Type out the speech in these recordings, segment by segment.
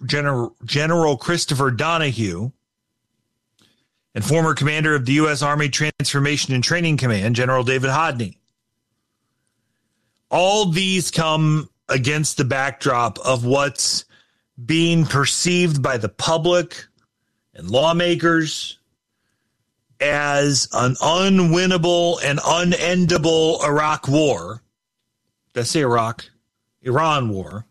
General Christopher Donahue, and former commander of the U.S. Army Transformation and Training Command, General David Hodney. All these come against the backdrop of what's being perceived by the public and lawmakers as an unwinnable and unendable Iraq war. Did I say Iraq? Iran war,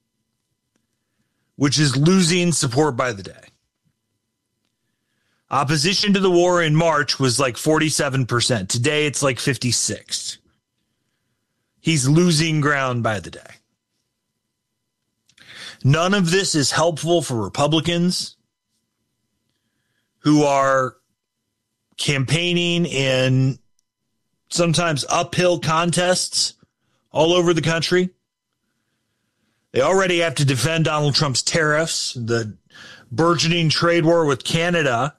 which is losing support by the day. Opposition to the war in March was like 47%. Today, it's like 56%. He's losing ground by the day. None of this is helpful for Republicans who are campaigning in sometimes uphill contests all over the country. They already have to defend Donald Trump's tariffs, the burgeoning trade war with Canada.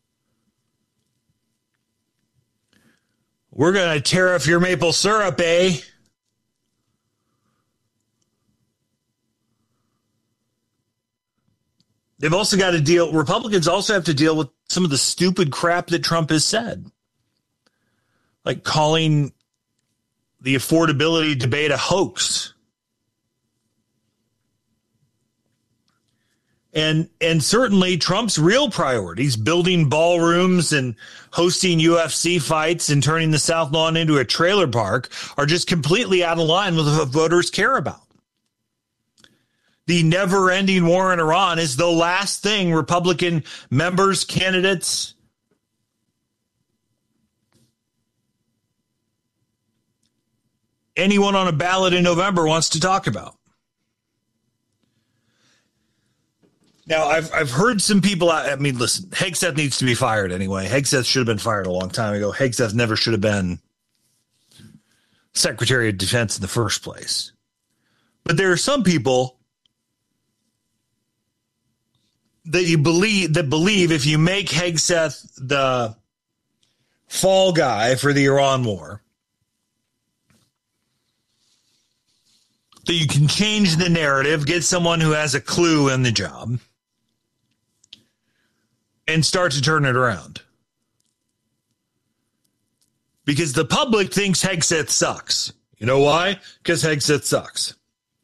We're going to tariff your maple syrup, eh? They've also got to Republicans also have to deal with some of the stupid crap that Trump has said. Like calling the affordability debate a hoax. And certainly Trump's real priorities, building ballrooms and hosting UFC fights and turning the South Lawn into a trailer park, are just completely out of line with what voters care about. The never-ending war in Iran is the last thing Republican members, candidates, anyone on a ballot in November wants to talk about. Now, I've heard some people, I mean, listen, Hegseth needs to be fired anyway. Hegseth should have been fired a long time ago. Hegseth never should have been Secretary of Defense in the first place. But there are some people that believe if you make Hegseth the fall guy for the Iran war, that you can change the narrative, get someone who has a clue in the job, and start to turn it around. Because the public thinks Hegseth sucks. You know why? Because Hegseth sucks.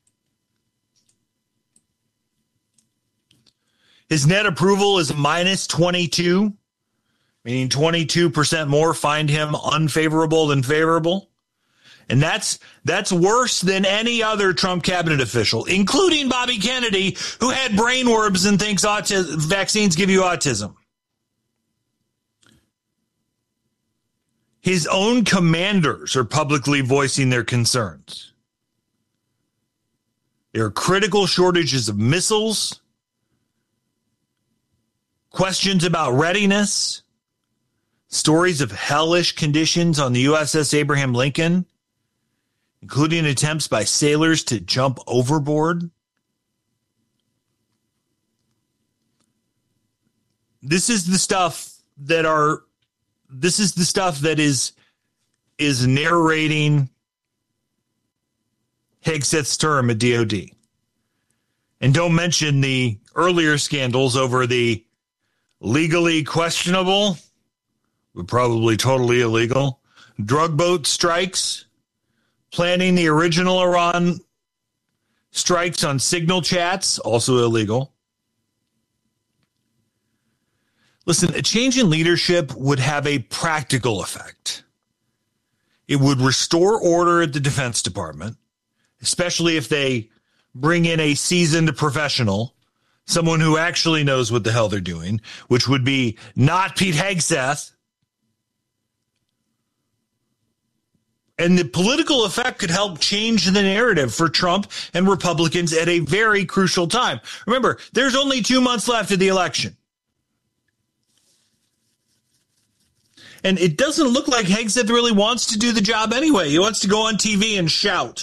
His net approval is minus 22, meaning 22% more find him unfavorable than favorable. And that's worse than any other Trump cabinet official, including Bobby Kennedy, who had brainworms and thinks vaccines give you autism. His own commanders are publicly voicing their concerns. There are critical shortages of missiles, questions about readiness, stories of hellish conditions on the USS Abraham Lincoln, including attempts by sailors to jump overboard. This is the stuff that is narrating Hegseth's term at DOD. And don't mention the earlier scandals over the legally questionable, but probably totally illegal, drug boat strikes, planning the original Iran strikes on signal chats, also illegal. Listen, a change in leadership would have a practical effect. It would restore order at the Defense Department, especially if they bring in a seasoned professional, someone who actually knows what the hell they're doing, which would be not Pete Hegseth. And the political effect could help change the narrative for Trump and Republicans at a very crucial time. Remember, there's only 2 months left of the election. And it doesn't look like Hegseth really wants to do the job anyway. He wants to go on TV and shout,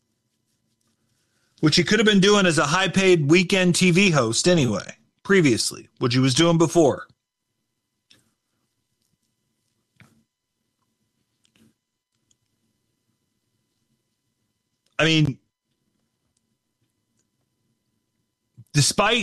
which he could have been doing as a high-paid weekend TV host anyway, previously, which he was doing before. I mean, despite